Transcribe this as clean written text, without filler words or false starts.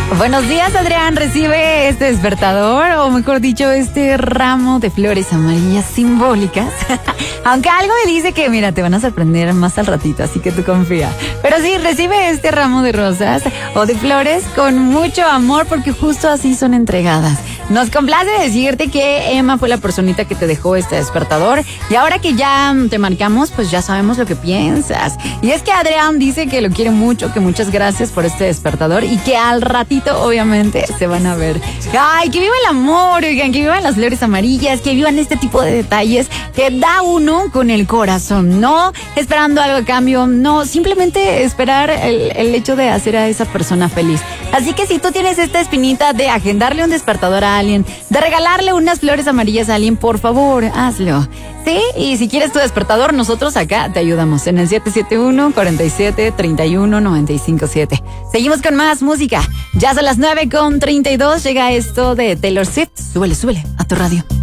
Buenos días, Adrián. Recibe este despertador, o mejor dicho, este ramo de flores amarillas simbólicas. Aunque algo me dice que, mira, te van a sorprender más al ratito, así que tú confía. Pero sí, recibe este ramo de rosas o de flores con mucho amor, porque justo así son entregadas. Nos complace decirte que Emma fue la personita que te dejó este despertador, y ahora que ya te marcamos, pues ya sabemos lo que piensas. Y es que Adrián dice que lo quiere mucho, que muchas gracias por este despertador y que al ratito obviamente se van a ver. Ay, que viva el amor, oigan, que vivan las flores amarillas, que vivan este tipo de detalles que da uno con el corazón, no esperando algo a cambio, no, simplemente esperar el hecho de hacer a esa persona feliz. Así que si tú tienes esta espinita de agendarle un despertador a alguien, de regalarle unas flores amarillas a alguien, por favor, hazlo. Sí, y si quieres tu despertador, nosotros acá te ayudamos en el 771-47-31-957. Seguimos con más música. Ya son las 9:32, llega esto de Taylor Swift. Súbele a tu radio.